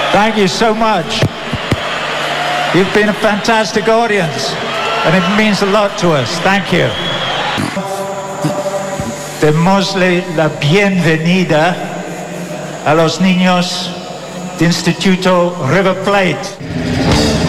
Thank you so much. You've been a fantastic audience, and it means a lot to us. Thank you. Démosle la bienvenida a los niños de Instituto River Plate.